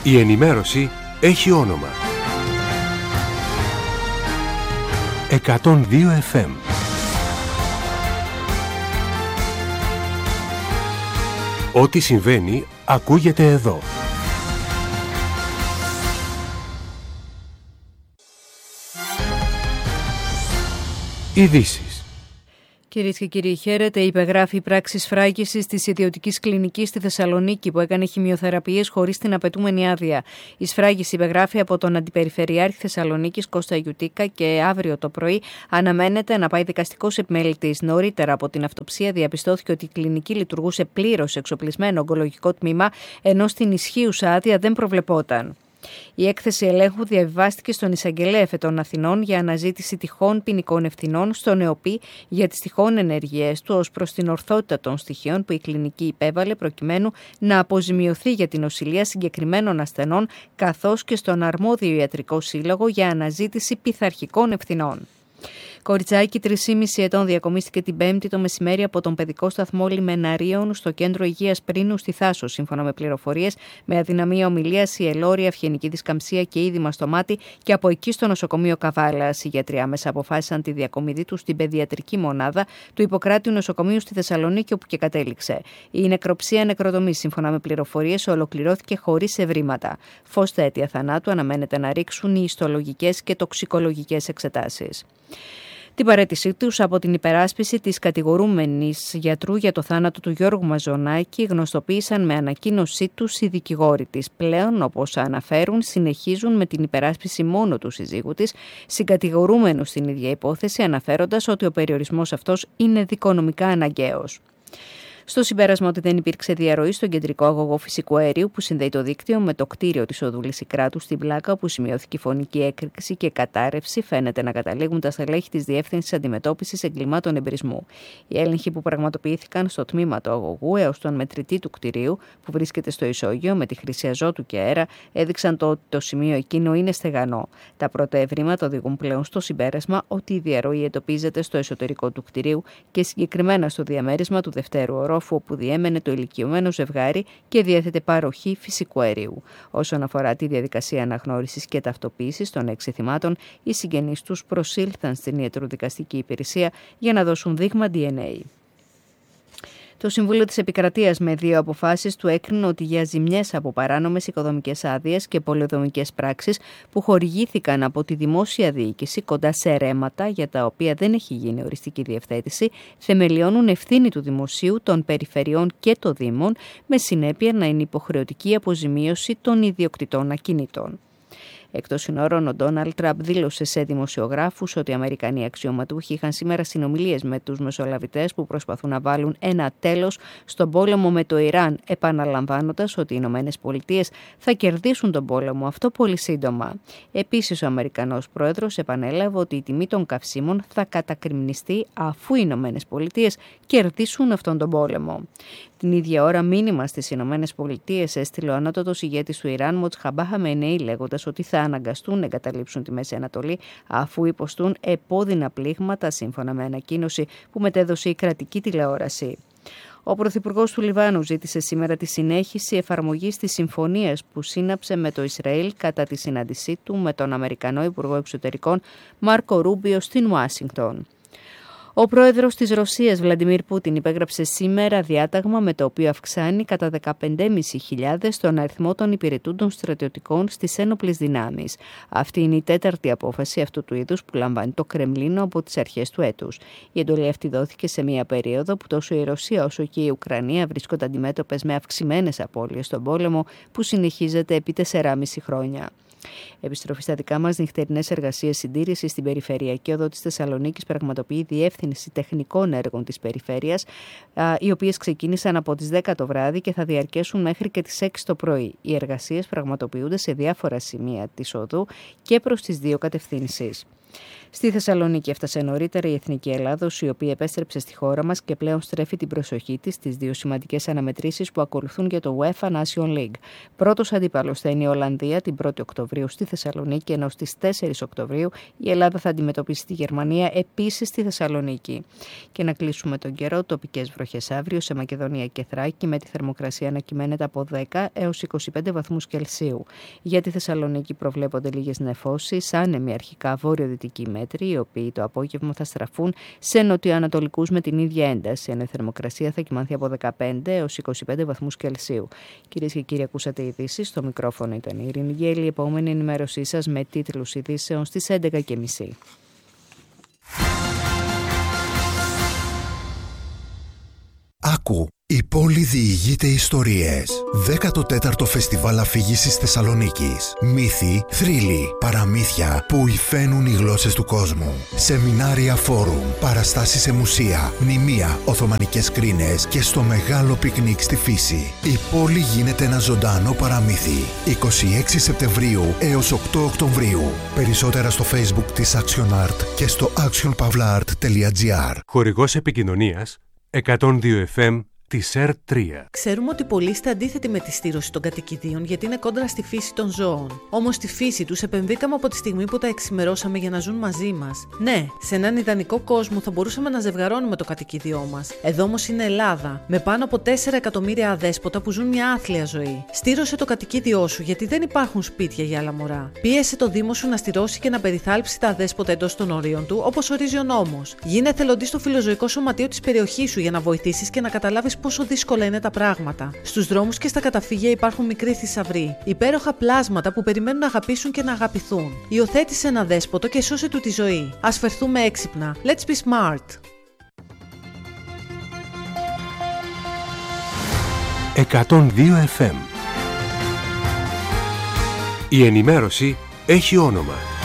Η ενημέρωση έχει όνομα. 102 FM. Ό,τι συμβαίνει ακούγεται εδώ. Ειδήσεις. Κυρίες και κύριοι, χαίρετε. Υπεγράφει η πράξη σφράγισης της ιδιωτικής κλινικής στη Θεσσαλονίκη που έκανε χημειοθεραπείες χωρίς την απαιτούμενη άδεια. Η σφράγιση υπεγράφει από τον Αντιπεριφερειάρχη Θεσσαλονίκης Κώστα Γιουτίκα και αύριο το πρωί αναμένεται να πάει δικαστικός επιμέλητης. Νωρίτερα από την αυτοψία διαπιστώθηκε ότι η κλινική λειτουργούσε πλήρως εξοπλισμένο ογκολογικό τμήμα, ενώ στην ισχύουσα άδεια δεν προβλεπόταν. Η έκθεση ελέγχου διαβιβάστηκε στον Εισαγγελέα Εφετών Αθηνών για αναζήτηση τυχόν ποινικών ευθυνών στον ΕΟΠΗ για τις τυχόν ενεργειές του ως προς την ορθότητα των στοιχείων που η κλινική υπέβαλε προκειμένου να αποζημιωθεί για την νοσηλεία συγκεκριμένων ασθενών, καθώς και στον αρμόδιο ιατρικό σύλλογο για αναζήτηση πειθαρχικών ευθυνών. Κοριτσάκι 3,5 ετών διακομίστηκε την Πέμπτη το μεσημέρι από τον παιδικό σταθμό Λιμεναρίων στο κέντρο υγείας Πρίνου στη Θάσο, σύμφωνα με πληροφορίες, με αδυναμία ομιλίας, ιελόρια, αυγενική δισκαμψία και είδημα στο μάτι, και από εκεί στο νοσοκομείο Καβάλας. Οι γιατροί άμεσα αποφάσισαν τη διακομιδή του στην παιδιατρική μονάδα του Ιπποκράτειου νοσοκομείου στη Θεσσαλονίκη, όπου και κατέληξε. Η νεκροψία νεκροτομής, σύμφωνα με πληροφορίες, ολοκληρώθηκε χωρίς ευρήματα. Φως στα αίτια θανάτου αναμένεται να ρίξουν οι ιστολογικές και τοξικολογικές εξετάσεις. Την παραίτησή τους από την υπεράσπιση της κατηγορούμενης γιατρού για το θάνατο του Γιώργου Μαζονάκη γνωστοποίησαν με ανακοίνωσή τους οι δικηγόροι της. Πλέον, όπως αναφέρουν, συνεχίζουν με την υπεράσπιση μόνο του συζύγου της, συγκατηγορούμενου στην ίδια υπόθεση, αναφέροντας ότι ο περιορισμός αυτός είναι δικονομικά αναγκαίος. Στο συμπέρασμα ότι δεν υπήρξε διαρροή στον κεντρικό αγωγό φυσικού αερίου που συνδέει το δίκτυο με το κτίριο της οδού Λυσικράτου στην Πλάκα, όπου σημειώθηκε φωνική έκρηξη και κατάρρευση, φαίνεται να καταλήγουν τα στελέχη της Διεύθυνσης Αντιμετώπισης Εγκλημάτων Εμπρισμού. Οι έλεγχοι που πραγματοποιήθηκαν στο τμήμα του αγωγού έως τον μετρητή του κτιρίου, που βρίσκεται στο ισόγειο με τη χρήση αζότου και αέρα, έδειξαν ότι το σημείο εκείνο είναι στεγανό. Τα πρώτα ευρήματα οδηγούν πλέον στο συμπέρασμα ότι η διαρροή εντοπίζεται στο εσωτερικό του κτιρίου και συγκεκριμένα στο διαμέρισμα του δευτέρου ορόφου, όπου διέμενε το ηλικιωμένο ζευγάρι και διέθετε παροχή φυσικού αερίου. Όσον αφορά τη διαδικασία αναγνώρισης και ταυτοποίησης των 6 θυμάτων, οι συγγενείς τους προσήλθαν στην ιατροδικαστική υπηρεσία για να δώσουν δείγμα DNA. Το Συμβούλιο της Επικρατείας με 2 αποφάσεις του έκρινε ότι για ζημιές από παράνομες οικοδομικές άδειες και πολεοδομικές πράξεις που χορηγήθηκαν από τη δημόσια διοίκηση κοντά σε ρέματα για τα οποία δεν έχει γίνει οριστική διευθέτηση, θεμελιώνουν ευθύνη του Δημοσίου, των Περιφερειών και των Δήμων, με συνέπεια να είναι υποχρεωτική αποζημίωση των ιδιοκτητών ακινήτων. Εκτός συνόρων, ο Ντόναλντ Τραμπ δήλωσε σε δημοσιογράφους ότι οι Αμερικανοί αξιωματούχοι είχαν σήμερα συνομιλίες με τους μεσολαβητές που προσπαθούν να βάλουν ένα τέλος στον πόλεμο με το Ιράν, επαναλαμβάνοντας ότι οι Ηνωμένες Πολιτείες θα κερδίσουν τον πόλεμο αυτό πολύ σύντομα. Επίσης, ο Αμερικανός πρόεδρος επανέλαβε ότι η τιμή των καυσίμων θα κατακριμνιστεί αφού οι Ηνωμένες Πολιτείες κερδίσουν αυτόν τον πόλεμο. Την ίδια ώρα, μήνυμα στις Ηνωμένες Πολιτείες έστειλε ο ανώτατος ηγέτης του Ιράν, Μοτζχαμπά Χαμενεή, λέγοντας ότι θα αναγκαστούν να εγκαταλείψουν τη Μέση Ανατολή αφού υποστούν επώδυνα πλήγματα, σύμφωνα με ανακοίνωση που μετέδωσε η κρατική τηλεόραση. Ο Πρωθυπουργός του Λιβάνου ζήτησε σήμερα τη συνέχιση εφαρμογής της συμφωνίας που σύναψε με το Ισραήλ κατά τη συνάντησή του με τον Αμερικανό Υπουργό Εξωτερικών Μάρκο Ρούμπιο στην Ουάσιγκτον. Ο πρόεδρος της Ρωσίας, Βλαντιμίρ Πούτιν, υπέγραψε σήμερα διάταγμα με το οποίο αυξάνει κατά 15.500 τον αριθμό των υπηρετούντων στρατιωτικών στις ένοπλες δυνάμεις. Αυτή είναι η 4η απόφαση αυτού του είδους που λαμβάνει το Κρεμλίνο από τις αρχές του έτους. Η εντολή αυτή δόθηκε σε μια περίοδο που τόσο η Ρωσία όσο και η Ουκρανία βρίσκονται αντιμέτωπες με αυξημένες απώλειες στον πόλεμο που συνεχίζεται επί 4,5 χρόνια. Επιστροφή στα δικά μας, νυχτερινές εργασίες συντήρησης στην Περιφερειακή Οδό της Θεσσαλονίκης πραγματοποιεί η Διεύθυνση Τεχνικών Έργων της Περιφέρειας, οι οποίες ξεκίνησαν από τις 10 το βράδυ και θα διαρκέσουν μέχρι και τις 6 το πρωί. Οι εργασίες πραγματοποιούνται σε διάφορα σημεία της οδού και προς τις 2 κατευθύνσεις. Στη Θεσσαλονίκη έφτασε νωρίτερα η Εθνική Ελλάδος, η οποία επέστρεψε στη χώρα μας και πλέον στρέφει την προσοχή της στις δύο σημαντικές αναμετρήσεις που ακολουθούν για το UEFA Nation League. Πρώτος αντίπαλος θα είναι η Ολλανδία την 1η Οκτωβρίου στη Θεσσαλονίκη, ενώ στις 4 Οκτωβρίου η Ελλάδα θα αντιμετωπίσει τη Γερμανία επίσης στη Θεσσαλονίκη. Και να κλείσουμε τον καιρό, τοπικές βροχές αύριο σε Μακεδονία και Θράκη, με τη θερμοκρασία να κυμαίνεται από 10 έως 25 βαθμούς Κελσίου. Για τη Θεσσαλονίκη προβλέπονται λίγες νεφώσεις, άνεμοι αρχικά βορειοδυτικοί μέτροι, οι οποίοι το απόγευμα θα στραφούν σε νοτιοανατολικούς με την ίδια ένταση, ενώ η θερμοκρασία θα κυμανθεί από 15 έως 25 βαθμούς Κελσίου. Κυρίες και κύριοι, ακούσατε ειδήσεις. Στο μικρόφωνο ήταν η Ειρήνη Γέλη. Η επόμενη ενημέρωσή σας με τίτλους ειδήσεων στις 11:30. Άκου, η πόλη διηγείται ιστορίες. 14ο Φεστιβάλ Αφήγησης Θεσσαλονίκης. Μύθοι, θρύλοι, παραμύθια που υφαίνουν οι γλώσσες του κόσμου. Σεμινάρια, φόρουμ, παραστάσεις σε μουσεία, μνημεία, οθωμανικές κρίνες και στο μεγάλο πικνίκ στη φύση. Η πόλη γίνεται ένα ζωντανό παραμύθι. 26 Σεπτεμβρίου έως 8 Οκτωβρίου. Περισσότερα στο Facebook της Action Art και στο actionpavlaart.gr. Χορηγός επικοινωνίας 102 FM της ΕΡΤ3. Ξέρουμε ότι πολλοί είστε αντίθετοι με τη στήρωση των κατοικιδίων γιατί είναι κόντρα στη φύση των ζώων. Όμως στη φύση τους επενδύκαμε από τη στιγμή που τα εξημερώσαμε για να ζουν μαζί μας. Ναι, σε έναν ιδανικό κόσμο θα μπορούσαμε να ζευγαρώνουμε το κατοικίδιό μας. Εδώ όμως είναι Ελλάδα, με πάνω από 4 εκατομμύρια αδέσποτα που ζουν μια άθλια ζωή. Στήρωσε το κατοικίδιό σου γιατί δεν υπάρχουν σπίτια για άλλα μωρά. Πίεσε το Δήμο σου να στηρώσει και να περιθάλψει τα αδέσποτα εντός των ορίων του, όπως ορίζει ο νόμος. Γίνε εθελοντής στο φιλοζωικό σωματείο της περιοχής σου για να βοηθήσεις και να καταλάβεις πόσο δύσκολα είναι τα πράγματα. Στους δρόμους και στα καταφύγια υπάρχουν μικροί θησαυροί, υπέροχα πλάσματα που περιμένουν να αγαπήσουν και να αγαπηθούν. Υιοθέτησε ένα δέσποτο και σώσε του τη ζωή. Ας φερθούμε έξυπνα. Let's be smart. 102 FM. Η ενημέρωση έχει όνομα.